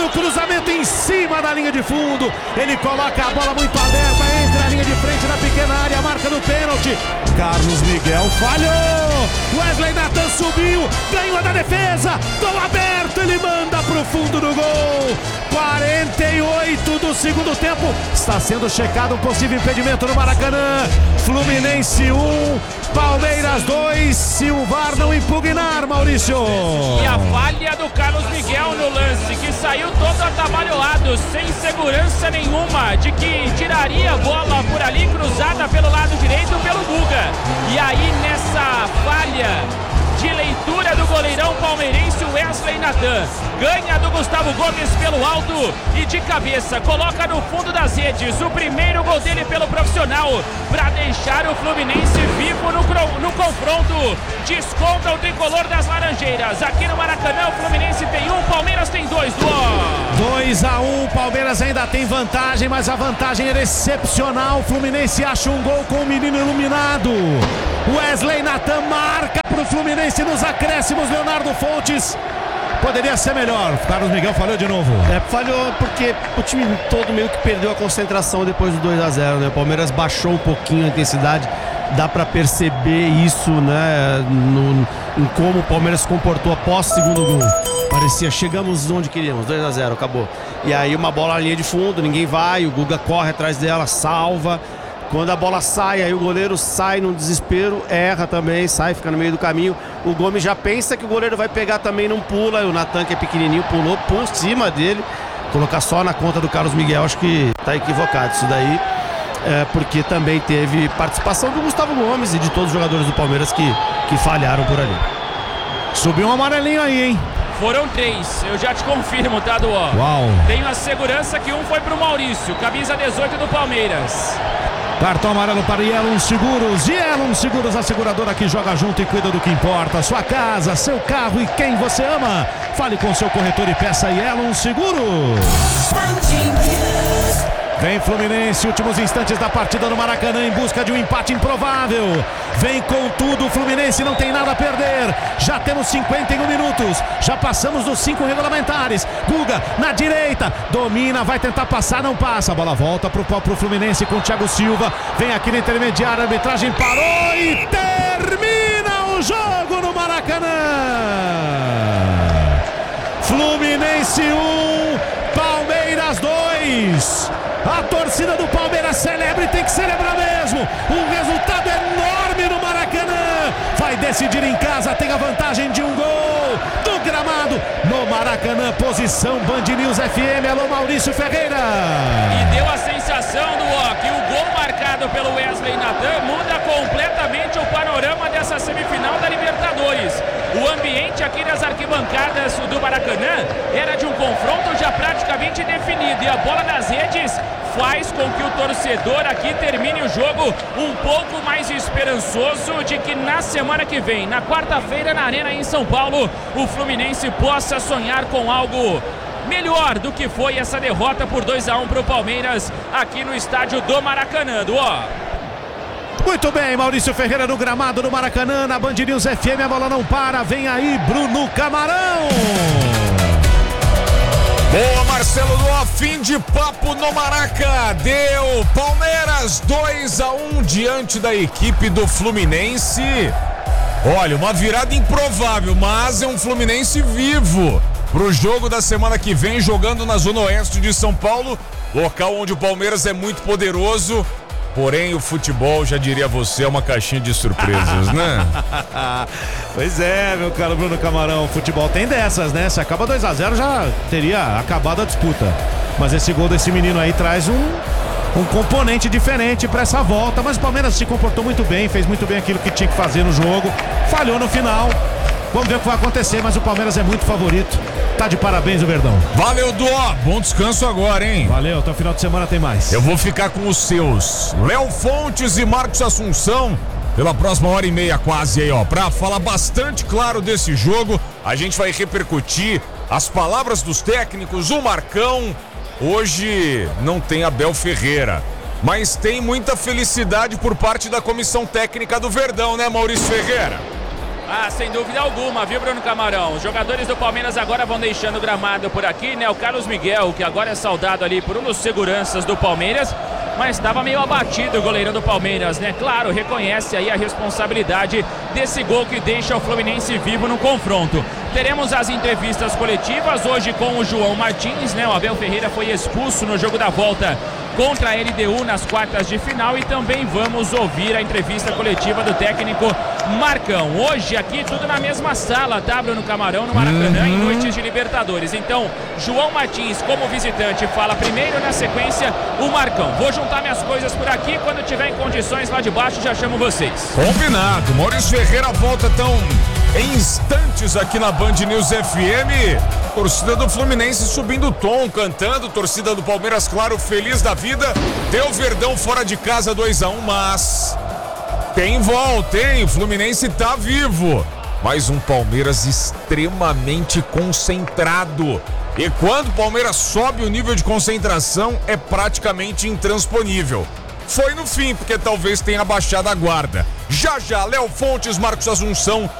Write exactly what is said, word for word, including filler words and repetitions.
o cruzamento em cima da linha de fundo. Ele coloca a bola muito aberta entre a linha de frente da pequena área, marca do pênalti. Carlos Miguel falhou. Wesley Nathan subiu, ganhou da defesa. Gol aberto, ele manda pro fundo do gol. quarenta e oito do segundo tempo. Está sendo checado um possível impedimento no Maracanã. Fluminense um, Palmeiras dois. Se o V A R não impugnar, Maurício. E a falha do Carlos Miguel no lance, que saiu todo atabalhoado, sem segurança nenhuma, de que tiraria a bola por ali, cruzada pelo lado direito pelo Guga. E aí nessa falha de leitura do goleirão palmeirense Wesley Nathan, ganha do Gustavo Gomes pelo alto e de cabeça, coloca no fundo das redes o primeiro gol dele pelo profissional, para deixar o Fluminense vivo no, no confronto. Desconta o tricolor das Laranjeiras. Aqui no Maracanã, o Fluminense tem um, Palmeiras tem dois. dois a um, Palmeiras ainda tem vantagem, mas a vantagem era excepcional. O Fluminense acha um gol com o menino iluminado. Wesley Nathan marca pro Fluminense nos acréscimos. Leonardo Fontes, poderia ser melhor. Carlos Miguel falhou de novo. É, falhou porque o time todo meio que perdeu a concentração depois do dois a zero, né? O Palmeiras baixou um pouquinho a intensidade. Dá pra perceber isso, né? No, em como o Palmeiras se comportou após o segundo gol. Parecia, chegamos onde queríamos, dois a zero, acabou. E aí uma bola na linha de fundo, ninguém vai, o Guga corre atrás dela, salva. Quando a bola sai, aí o goleiro sai num desespero, erra também, sai, fica no meio do caminho. O Gomes já pensa que o goleiro vai pegar também, não pula. O Nathan, que é pequenininho, pulou por cima dele. Colocar só na conta do Carlos Miguel, acho que tá equivocado isso daí. É, porque também teve participação do Gustavo Gomes e de todos os jogadores do Palmeiras que, que falharam por ali. Subiu um amarelinho aí, hein? Foram três, eu já te confirmo, tá, Duó? Uau. Tenho a segurança que um foi pro Maurício, camisa dezoito do Palmeiras. Cartão amarelo para Yellow Seguros. Yellow Seguros, a seguradora que joga junto e cuida do que importa. Sua casa, seu carro e quem você ama. Fale com seu corretor e peça Yellow Seguros. Vem Fluminense, últimos instantes da partida no Maracanã em busca de um empate improvável. Vem com tudo, o Fluminense não tem nada a perder. Já temos cinquenta e um minutos, já passamos dos cinco regulamentares. Guga na direita, domina, vai tentar passar, não passa. A bola volta pro, pro Fluminense com o Thiago Silva. Vem aqui no intermediário, a arbitragem parou e termina o jogo no Maracanã. Fluminense um, Palmeiras dois. A torcida do Palmeiras celebra e tem que celebrar mesmo. Um resultado enorme no Maracanã. Vai decidir em casa, tem a vantagem de um gol do gramado no Maracanã. Posição Band News F M. Alô, Maurício Ferreira. E deu a sensação do ó, que o gol marcado pelo Wesley Nathan muda completamente o panorama dessa semifinal da Libertadores. O ambiente aqui nas arquibancadas do Maracanã era de um confronto já praticamente definido. E a bola nas redes faz com que o torcedor aqui termine o jogo um pouco mais esperançoso de que na semana que vem, na quarta-feira, na Arena em São Paulo, o Fluminense possa sonhar com algo melhor do que foi essa derrota por dois a um para o Palmeiras aqui no estádio do Maracanã. Ó. Muito bem, Maurício Ferreira no gramado do Maracanã, na Band News F M, a bola não para, vem aí Bruno Camarão. Boa, Marcelo Duó, fim de papo no Maraca, deu Palmeiras dois a um diante da equipe do Fluminense. Olha, uma virada improvável, mas é um Fluminense vivo pro jogo da semana que vem, jogando na Zona Oeste de São Paulo, local onde o Palmeiras é muito poderoso. Porém, o futebol, já diria você, é uma caixinha de surpresas, né? Pois é, meu caro Bruno Camarão, o futebol tem dessas, né? Se acaba dois a zero, já teria acabado a disputa. Mas esse gol desse menino aí traz um, um componente diferente para essa volta. Mas o Palmeiras se comportou muito bem, fez muito bem aquilo que tinha que fazer no jogo. Falhou no final. Vamos ver o que vai acontecer, mas o Palmeiras é muito favorito. Tá de parabéns o Verdão. Valeu, Duó. Bom descanso agora, hein? Valeu, até o final de semana tem mais. Eu vou ficar com os seus Léo Fontes e Marcos Assunção pela próxima hora e meia quase aí, ó, pra falar bastante claro desse jogo. A gente vai repercutir as palavras dos técnicos, o Marcão. Hoje não tem Abel Ferreira, mas tem muita felicidade por parte da comissão técnica do Verdão, né, Maurício Ferreira? Ah, sem dúvida alguma, viu, Bruno Camarão? Os jogadores do Palmeiras agora vão deixando o gramado por aqui, né? O Carlos Miguel, que agora é saudado ali por um dos seguranças do Palmeiras, mas estava meio abatido o goleirão do Palmeiras, né? Claro, reconhece aí a responsabilidade desse gol que deixa o Fluminense vivo no confronto. Teremos as entrevistas coletivas hoje com o João Martins, né? O Abel Ferreira foi expulso no jogo da volta contra a L D U nas quartas de final e também vamos ouvir a entrevista coletiva do técnico Marcão. Hoje aqui tudo na mesma sala, tá, Bruno Camarão, no Maracanã, uhum. em noites de Libertadores. Então, João Martins como visitante fala primeiro, na sequência o Marcão. Vou juntar minhas coisas por aqui, quando tiver em condições lá de baixo já chamo vocês. Combinado. Maurício Ferreira volta tão em instantes aqui na Band News F M. Torcida do Fluminense subindo o tom, cantando. Torcida do Palmeiras, claro, feliz da vida. Deu Verdão fora de casa dois a um, mas tem volta, hein? O Fluminense tá vivo. Mais um Palmeiras extremamente concentrado. E quando o Palmeiras sobe o nível de concentração, é praticamente intransponível. Foi no fim, porque talvez tenha baixado a guarda. Já já, Léo Fontes, Marcos Assunção